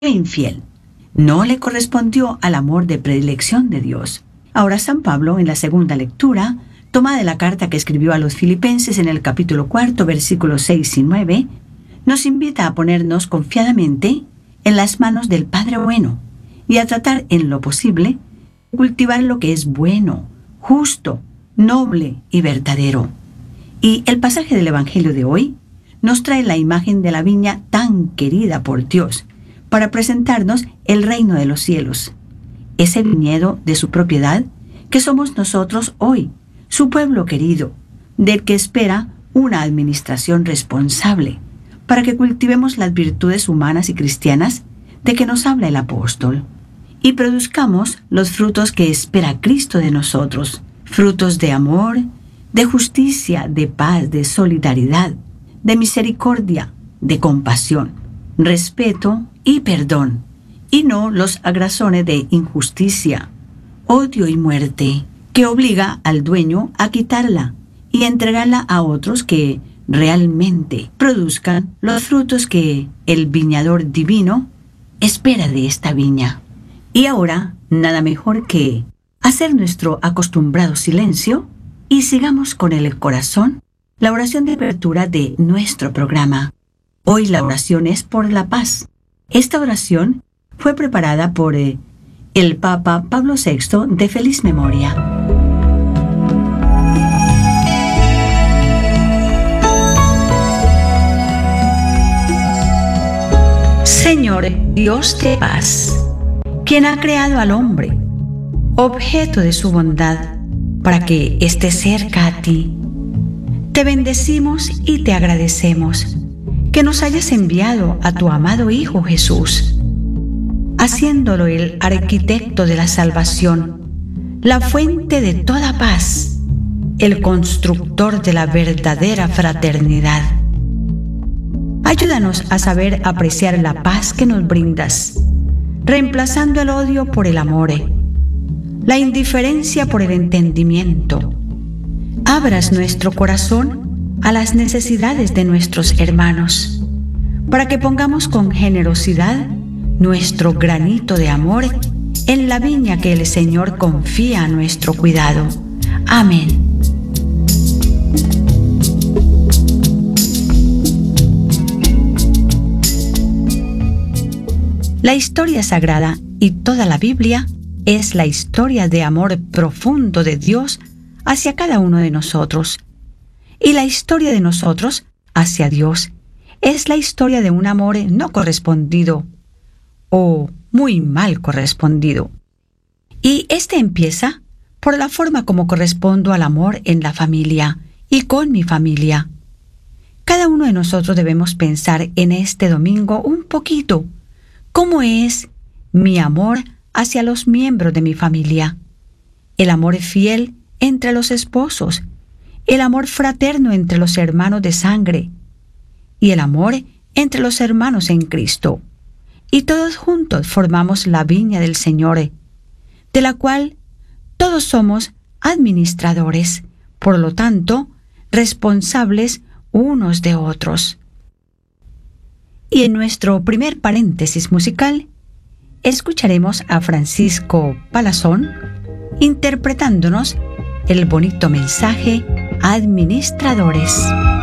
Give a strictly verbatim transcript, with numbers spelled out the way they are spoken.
fue infiel. No le correspondió al amor de predilección de Dios. Ahora San Pablo, en la segunda lectura, tomada de la carta que escribió a los Filipenses en el capítulo cuarto, versículos seis y nueve, nos invita a ponernos confiadamente en las manos del Padre bueno y a tratar en lo posible de cultivar lo que es bueno, justo, noble y verdadero. Y el pasaje del Evangelio de hoy nos trae la imagen de la viña tan querida por Dios para presentarnos el reino de los cielos, ese viñedo de su propiedad que somos nosotros hoy, su pueblo querido, del que espera una administración responsable para que cultivemos las virtudes humanas y cristianas de que nos habla el apóstol y produzcamos los frutos que espera Cristo de nosotros, frutos de amor, de justicia, de paz, de solidaridad, de misericordia, de compasión, respeto y perdón, y no los agrazones de injusticia, odio y muerte, que obliga al dueño a quitarla y entregarla a otros que realmente produzcan los frutos que el viñador divino espera de esta viña. Y ahora, nada mejor que hacer nuestro acostumbrado silencio y sigamos con el corazón la oración de apertura de nuestro programa. Hoy la oración es por la paz. Esta oración fue preparada por eh, el Papa Pablo sexto de feliz memoria. Señor Dios de paz, quien ha creado al hombre, objeto de su bondad, para que esté cerca a ti, te bendecimos y te agradecemos que nos hayas enviado a tu amado Hijo Jesús, haciéndolo el arquitecto de la salvación, la fuente de toda paz, el constructor de la verdadera fraternidad. Ayúdanos a saber apreciar la paz que nos brindas, reemplazando el odio por el amor, la indiferencia por el entendimiento. Abras nuestro corazón a las necesidades de nuestros hermanos, para que pongamos con generosidad nuestro granito de amor en la viña que el Señor confía a nuestro cuidado. Amén. La historia sagrada y toda la Biblia es la historia de amor profundo de Dios hacia cada uno de nosotros. Y la historia de nosotros hacia Dios es la historia de un amor no correspondido o muy mal correspondido. Y este empieza por la forma como correspondo al amor en la familia y con mi familia. Cada uno de nosotros debemos pensar en este domingo un poquito cómo es mi amor hacia los miembros de mi familia, el amor fiel entre los esposos, el amor fraterno entre los hermanos de sangre y el amor entre los hermanos en Cristo. Y todos juntos formamos la viña del Señor, de la cual todos somos administradores, por lo tanto, responsables unos de otros. Y en nuestro primer paréntesis musical, escucharemos a Francisco Palazón interpretándonos el bonito mensaje Administradores.